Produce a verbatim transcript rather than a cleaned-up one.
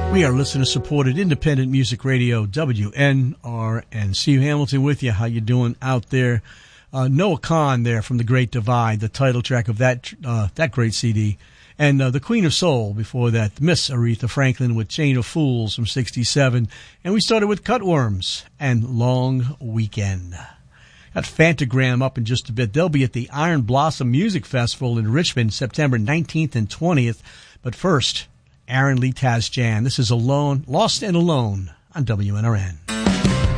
We are listener-supported independent music radio, W N R N. Steve Hamilton with you. How you doing out there? Uh, Noah Kahan there from The Great Divide, the title track of that uh, that great C D. And uh, the Queen of Soul before that, Miss Aretha Franklin with Chain of Fools from sixty-seven. And we started with Cutworms and Long Weekend. Got Fantagram up in just a bit. They'll be at the Iron Blossom Music Festival in Richmond, September nineteenth and twentieth. But first, Aaron Lee Tasjan. This is Alone, Lost and Alone on W N R N.